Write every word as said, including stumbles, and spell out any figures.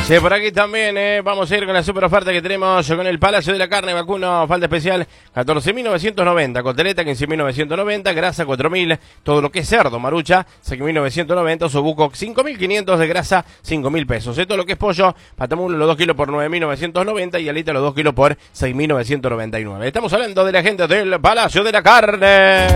Sí, por aquí también eh, vamos a ir con la super oferta que tenemos con el Palacio de la Carne Vacuno, falda especial catorce mil novecientos noventa, costeleta quince mil novecientos noventa, grasa cuatro mil, todo lo que es cerdo, marucha seis mil novecientos noventa, osobuco cinco mil quinientos, de grasa cinco mil pesos. Esto lo que es pollo, patamulo los dos kilos por nueve mil novecientos noventa y alita los dos kilos por seis mil novecientos noventa y nueve. Estamos hablando de la gente del Palacio de la Carne.